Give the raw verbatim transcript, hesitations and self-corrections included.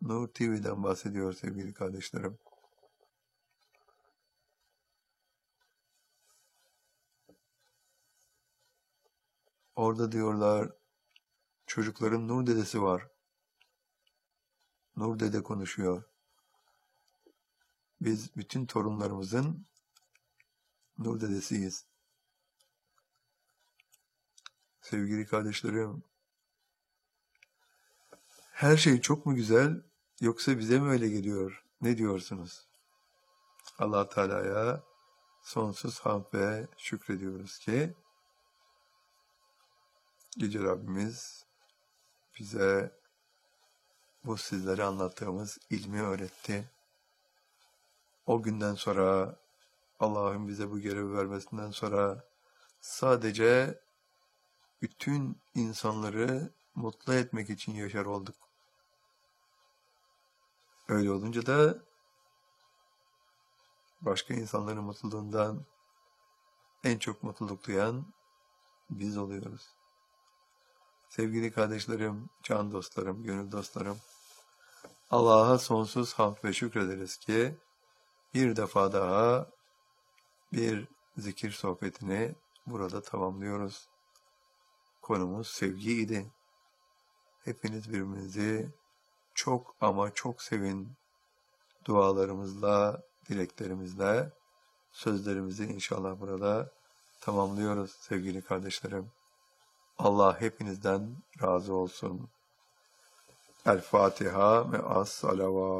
Nur T V'den bahsediyor sevgili kardeşlerim. Orada diyorlar, çocukların Nur dedesi var. Nur dede konuşuyor. Biz bütün torunlarımızın Nur dedesiyiz. Sevgili kardeşlerim, her şey çok mu güzel, yoksa bize mi öyle geliyor? Ne diyorsunuz? Allah Teala'ya sonsuz hamd ve şükrediyoruz ki Yüce Rabbimiz bize bu sizlere anlattığımız ilmi öğretti. O günden sonra, Allah'ın bize bu görevi vermesinden sonra sadece bütün insanları mutlu etmek için yaşar olduk. Öyle olunca da başka insanların mutluluğundan en çok mutluluk duyan biz oluyoruz. Sevgili kardeşlerim, can dostlarım, gönül dostlarım, Allah'a sonsuz hamd ve şükrederiz ki bir defa daha bir zikir sohbetini burada tamamlıyoruz. Konumuz sevgi idi. Hepiniz birbirinizi çok ama çok sevin. Dualarımızla, dileklerimizle, sözlerimizi inşallah burada tamamlıyoruz sevgili kardeşlerim. Allah hepinizden razı olsun. El Fatiha ve as salavat.